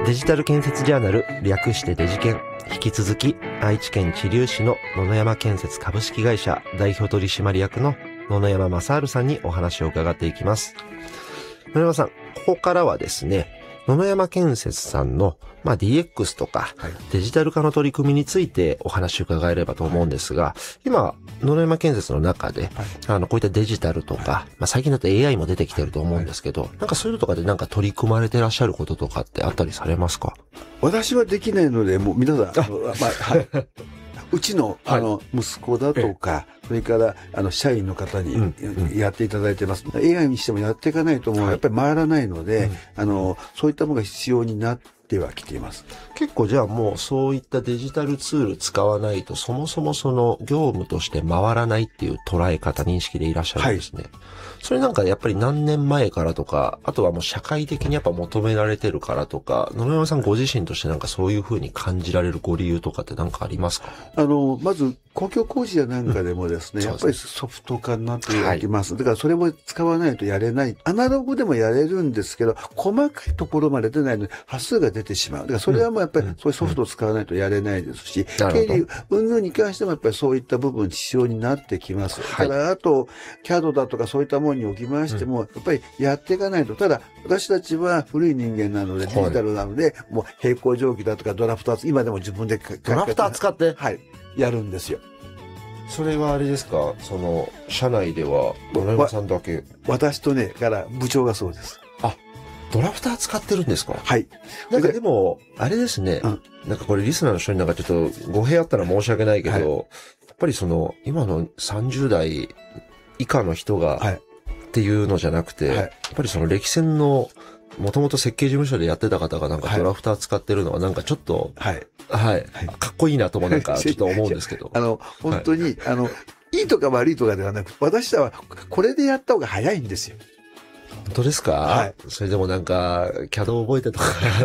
デジタル建設ジャーナル、略してデジケン。引き続き、愛知県知立市の野々山建設株式会社代表取締役の野々山正治さんにお話を伺っていきます。野々山さん、ここからはですね、野々山建設さんの、DX とか、デジタル化の取り組みについてお話を伺えればと思うんですが、今、野々山建設の中で、こういったデジタルとか、最近だと AI も出てきてると思うんですけど、なんかそういうのとかでなんか取り組まれてらっしゃることとかってあったりされますか？ 私はできないので、もう皆さん、うちの、息子だとか、それから、社員の方にやっていただいてます。AI にしてもやっていかないともう、やっぱり回らないので、そういったものが必要になってはきています。 結構じゃあもうそういったデジタルツール使わないと、そもそもその業務として回らないっていう捉え方、認識でいらっしゃるんですね。それなんかやっぱり何年前からとか、あとはもう社会的にやっぱ求められてるからとか、野々山さんご自身としてなんかそういう風に感じられるご理由とかってなんかありますか？ まず、公共工事やなんかでもですね、やっぱりソフト化になっていきます。だからそれも使わないとやれない。アナログでもやれるんですけど、細かいところまで出ないので、端数が出てしまう。だからそれはもうやっぱりそういうソフトを使わないとやれないですし、経理、云々に関してもやっぱりそういった部分必要になってきます。だからあと、CAD だとかそういったものにおきましても、やっぱりやっていかないと。ただ、私たちは古い人間なので、デジタルなので、もう並行定規だとかドラフト、今でも自分でドラフター使って、 やるんですよ。 それはあれですか、社内では、野々山さんだけ。 私とね、から部長がそうです。 ドラフター使ってるんですか？ はい。 なんかでも、あれですね。なんかこれリスナーの人になんかちょっと語弊あったら申し訳ないけど、やっぱり今の30代以下の人が、っていうのじゃなくて、やっぱり歴戦の、もともと設計事務所でやってた方がなんかドラフター使ってるのはなんかちょっと、かっこいいなともなんかちょっと思うんですけど。 本当に、いいとか悪いとかではなく、私はこれでやった方が早いんですよ。 本当ですか？それでもなんか、CAD 覚えてと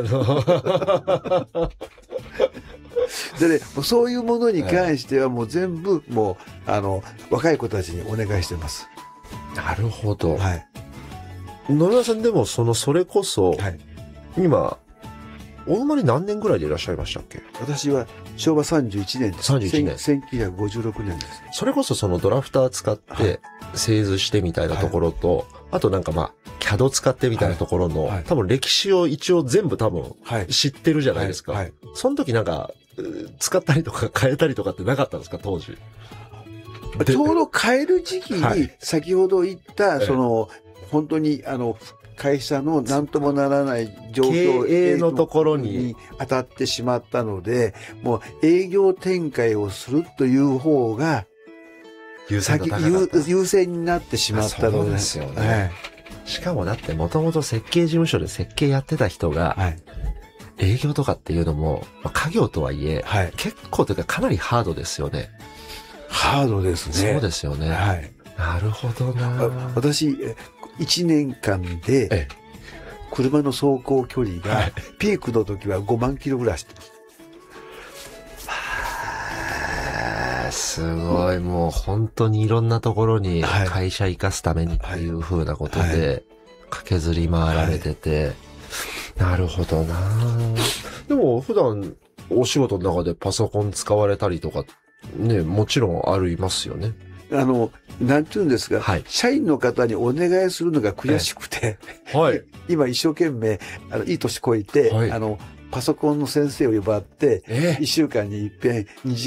か、 でね、そういうものに関してはもう全部、もう、若い子たちにお願いしてます。 なるほど。野々山さんでもそれこそ、今、お生まれ何年ぐらいでいらっしゃいましたっけ？ 私は昭和31年です。 31年。 1956年です。 それこそドラフター使って、製図してみたいなところと、あとなんかCAD 使ってみたいなところの、多分歴史を一応全部多分知ってるじゃないですか。その時なんか、使ったりとか変えたりとかってなかったんですか、当時。 ちょうど変える時期に、先ほど言った、本当に、会社の何ともならない状況経営のところに当たってしまったので、もう営業展開をするという方が、優先になってしまったので。 そうですよね。しかもだってもともと設計事務所で設計やってた人が、営業とかっていうのも、家業とはいえ、結構というかかなりハードですよね。 ハードですね。 そうですよね。なるほどな。 私、1年間で、車の走行距離が、ピークの時は5万キロぐらい走ってます。 すごい、もう本当にいろんなところに会社生かすためにっていう風なことで、駆けずり回られてて、なるほどな。でも普段お仕事の中でパソコン使われたりとか、ね、もちろんありますよね。 なんて言うんですが、社員の方にお願いするのが悔しくて、今一生懸命、いい年こいて、パソコンの先生を呼ばって、1週間に一遍2時